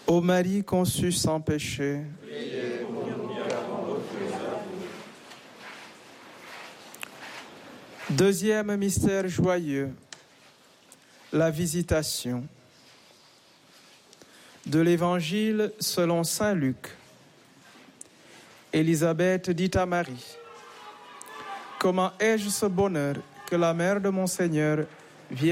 Ô Marie conçue sans péché, priez pour nous pécheurs aujourd'hui. deuxième mystère joyeux, la visitation. De l'Évangile selon saint Luc. Élisabeth dit à Marie: « Comment ai-je ce bonheur que la mère de mon Seigneur